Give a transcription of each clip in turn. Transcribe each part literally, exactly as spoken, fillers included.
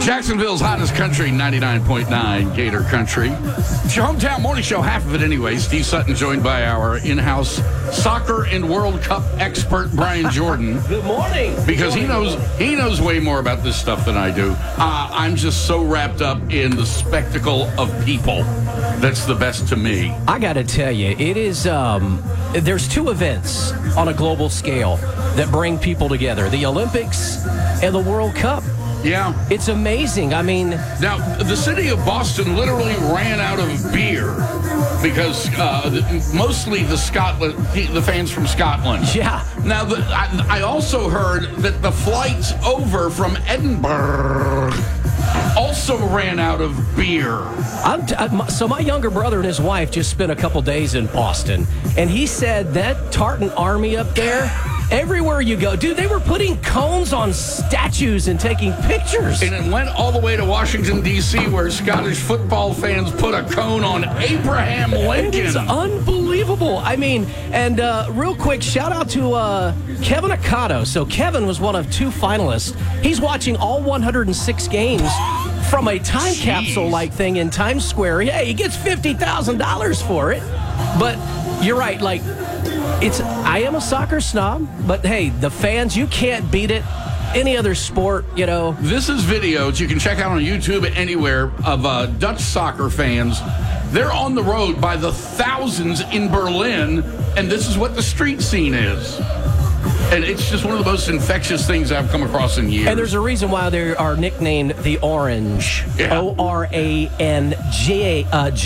Jacksonville's hottest country, ninety-nine point nine Gator Country. It's your hometown morning show, half of it anyway. Steve Sutton joined by our in-house soccer and World Cup expert, Brian Jordan. Good morning. Because Good morning. he knows he knows way more about this stuff than I do. Uh, I'm just so wrapped up in the spectacle of people. That's the best to me. I got to tell you, it is, um, there's two events on a global scale that bring people together, the Olympics and the World Cup. Yeah. It's amazing. I mean... Now, the city of Boston literally ran out of beer because uh, the, mostly the Scotland, the fans from Scotland. Yeah. Now, the, I, I also heard that the flights over from Edinburgh also ran out of beer. I'm t- I, so my younger brother and his wife just spent a couple days in Boston, and he said that Tartan Army up there... Everywhere you go, dude, they were putting cones on statues and taking pictures. And it went all the way to Washington, D C, where Scottish football fans put a cone on Abraham Lincoln. It's unbelievable. I mean, and uh, real quick, shout out to uh, Kevin Akato. So Kevin was one of two finalists. He's watching all one hundred six games from a time Jeez. capsule-like thing in Times Square. Yeah, he gets fifty thousand dollars for it. But you're right, like... It's. I am a soccer snob, but hey, the fans, you can't beat it. Any other sport, you know. This is videos you can check out on YouTube anywhere of uh, Dutch soccer fans. They're on the road by the thousands in Berlin, and this is what the street scene is. And it's just one of the most infectious things I've come across in years. And there's a reason why they are nicknamed the Orange. Yeah. O R A N J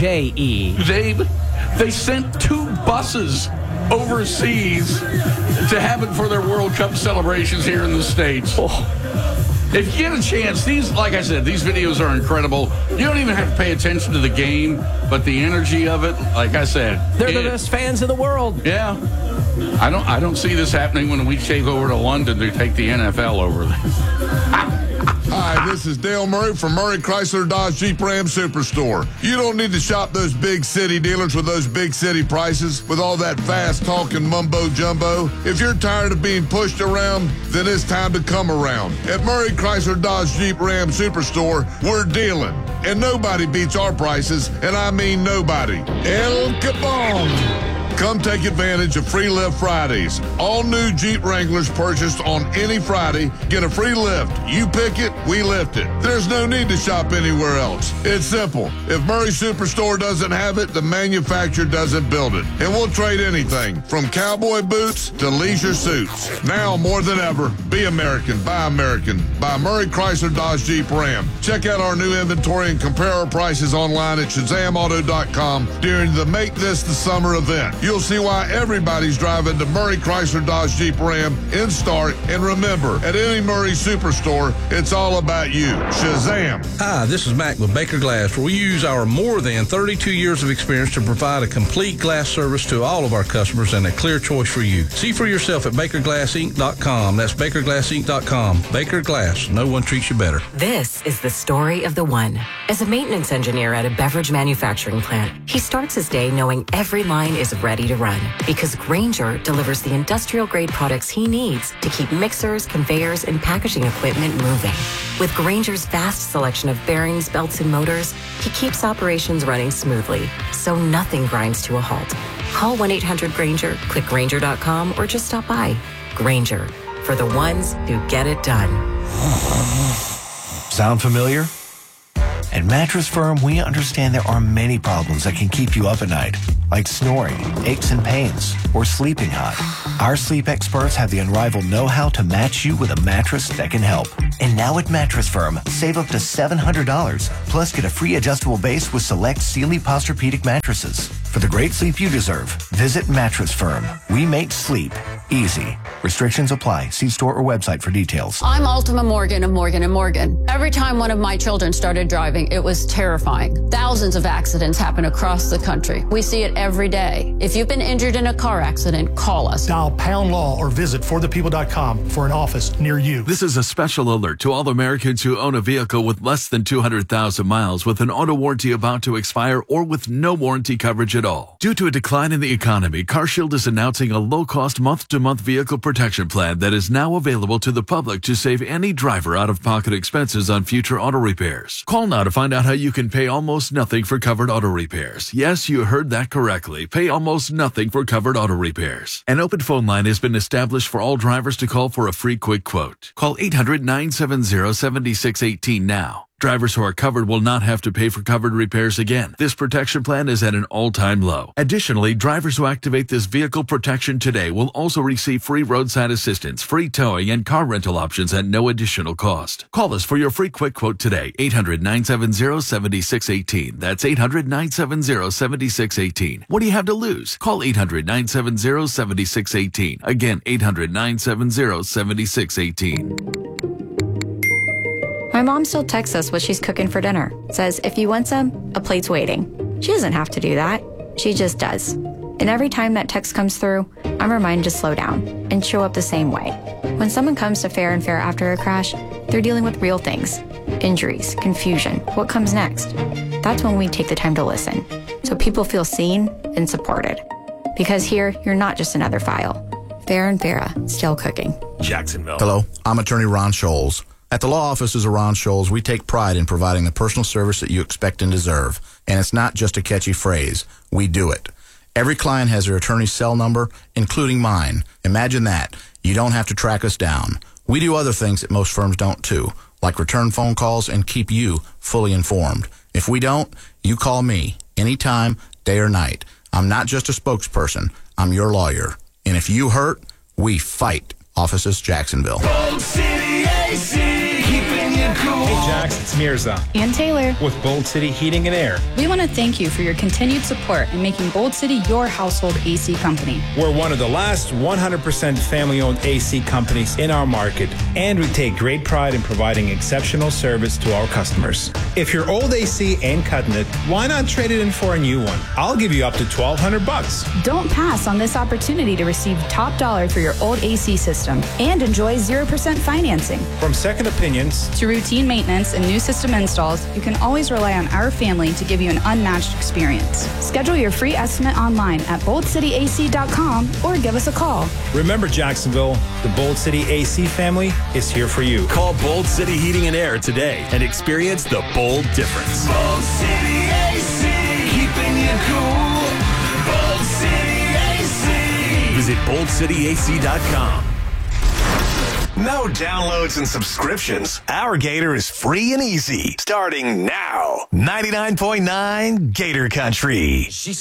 E. They, they sent two buses overseas to have it for their World Cup celebrations here in the States. Oh. If you get a chance, these, like I said, these videos are incredible. You don't even have to pay attention to the game, but the energy of it, like I said. They're it, the best fans in the world. Yeah. I don't I don't see this happening when we take over to London to take the N F L over there. Hi, this is Dale Murray from Murray Chrysler Dodge Jeep Ram Superstore. You don't need to shop those big city dealers with those big city prices with all that fast talking mumbo jumbo. If you're tired of being pushed around, then it's time to come around. At Murray Chrysler Dodge Jeep Ram Superstore, we're dealing. And nobody beats our prices, and I mean nobody. El Capone. Come take advantage of Free Lift Fridays. All new Jeep Wranglers purchased on any Friday get a free lift. You pick it, we lift it. There's no need to shop anywhere else. It's simple. If Murray Superstore doesn't have it, the manufacturer doesn't build it. And we'll trade anything from cowboy boots to leisure suits. Now more than ever, be American, buy American. Buy Murray Chrysler Dodge Jeep Ram. Check out our new inventory and compare our prices online at Shazam Auto dot com during the Make This the Summer event. You'll see why everybody's driving the Murray Chrysler Dodge Jeep Ram in Start. And remember, at any Murray Superstore, it's all about you. Shazam! Hi, this is Mac with Baker Glass, where we use our more than thirty-two years of experience to provide a complete glass service to all of our customers and a clear choice for you. See for yourself at Baker Glass Inc dot com. That's Baker Glass Inc dot com. Baker Glass, no one treats you better. This is the story of the one. As a maintenance engineer at a beverage manufacturing plant, he starts his day knowing every line is ready to run because Grainger delivers the industrial-grade products he needs to keep mixers, conveyors, and packaging equipment moving. With Grainger's vast selection of bearings, belts, and motors, he keeps operations running smoothly, so nothing grinds to a halt. Call one eight hundred Grainger, click Grainger dot com, or just stop by. Grainger, for the ones who get it done. Sound familiar? At Mattress Firm, we understand there are many problems that can keep you up at night, like snoring, aches and pains, or sleeping hot. Our sleep experts have the unrivaled know-how to match you with a mattress that can help. And now at Mattress Firm, save up to seven hundred dollars, plus get a free adjustable base with select Sealy Posturepedic mattresses. For the great sleep you deserve, visit Mattress Firm. We make sleep easy. Restrictions apply. See store or website for details. I'm Ultima Morgan of Morgan and Morgan. Every time one of my children started driving, it was terrifying. Thousands of accidents happen across the country. We see it every day. If you've been injured in a car accident, call us. Dial pound law or visit for the people dot com for an office near you. This is a special alert to all Americans who own a vehicle with less than two hundred thousand miles with an auto warranty about to expire or with no warranty coverage at at all. Due to a decline in the economy, CarShield is announcing a low-cost month-to-month vehicle protection plan that is now available to the public to save any driver out-of-pocket expenses on future auto repairs. Call now to find out how you can pay almost nothing for covered auto repairs. Yes, you heard that correctly. Pay almost nothing for covered auto repairs. An open phone line has been established for all drivers to call for a free quick quote. Call eight hundred, nine seven zero, seven six one eight now. Drivers who are covered will not have to pay for covered repairs again. This protection plan is at an all-time low. Additionally, drivers who activate this vehicle protection today will also receive free roadside assistance, free towing, and car rental options at no additional cost. Call us for your free quick quote today, eight hundred, nine seven zero, seven six one eight. That's eight hundred, nine seven zero, seven six one eight. What do you have to lose? Call eight hundred, nine seven zero, seven six one eight. Again, eight hundred, nine seven zero, seven six one eight. My mom still texts us what she's cooking for dinner. Says, if you want some, a plate's waiting. She doesn't have to do that. She just does. And every time that text comes through, I'm reminded to slow down and show up the same way. When someone comes to Fair and Fair after a crash, they're dealing with real things. Injuries, confusion, what comes next? That's when we take the time to listen, so people feel seen and supported. Because here, you're not just another file. Fair and Fair, still cooking. Jacksonville. Hello, I'm attorney Ron Scholes. At the law offices of Ron Scholes, we take pride in providing the personal service that you expect and deserve. And it's not just a catchy phrase. We do it. Every client has their attorney's cell number, including mine. Imagine that. You don't have to track us down. We do other things that most firms don't too, like return phone calls and keep you fully informed. If we don't, you call me anytime, day or night. I'm not just a spokesperson. I'm your lawyer. And if you hurt, we fight. Offices, Jacksonville. Bold City A C, keeping you cool. Hey, Jax, it's Mirza. And Taylor. With Bold City Heating and Air. We want to thank you for your continued support in making Bold City your household A C company. We're one of the last one hundred percent family-owned A C companies in our market, and we take great pride in providing exceptional service to our customers. If your old A C ain't cutting it, why not trade it in for a new one? I'll give you up to twelve hundred bucks. Don't pass on this opportunity to receive top dollar for your old A C system and enjoy zero percent financing. From second opinions to routine maintenance and new system installs, you can always rely on our family to give you an unmatched experience. Schedule your free estimate online at bold city A C dot com or give us a call. Remember, Jacksonville, the Bold City A C family is here for you. Call Bold City Heating and Air today and experience the bold difference. Bold City A C, keeping you cool. Bold City A C. Visit bold city A C dot com. No downloads and subscriptions. Our Gator is free and easy. Starting now. ninety-nine point nine Gator Country.